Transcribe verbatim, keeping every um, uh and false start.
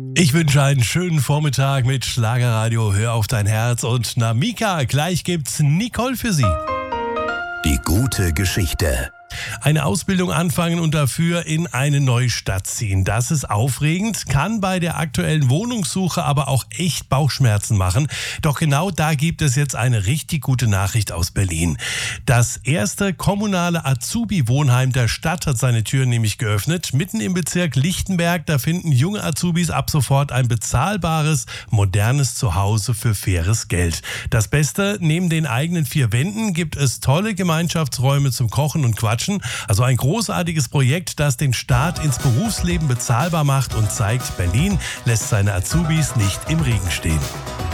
Ich wünsche einen schönen Vormittag mit Schlagerradio. Hör auf dein Herz. Und Namika, gleich gibt's Nicole für Sie. Die gute Geschichte. Eine Ausbildung anfangen und dafür in eine neue Stadt ziehen. Das ist aufregend, kann bei der aktuellen Wohnungssuche aber auch echt Bauchschmerzen machen. Doch genau da gibt es jetzt eine richtig gute Nachricht aus Berlin. Das erste kommunale Azubi-Wohnheim der Stadt hat seine Türen nämlich geöffnet. Mitten im Bezirk Lichtenberg, da finden junge Azubis ab sofort ein bezahlbares, modernes Zuhause für faires Geld. Das Beste, neben den eigenen vier Wänden gibt es tolle Gemeinschaftsräume zum Kochen und Quatschen. Also ein großartiges Projekt, das den Start ins Berufsleben bezahlbar macht und zeigt, Berlin lässt seine Azubis nicht im Regen stehen.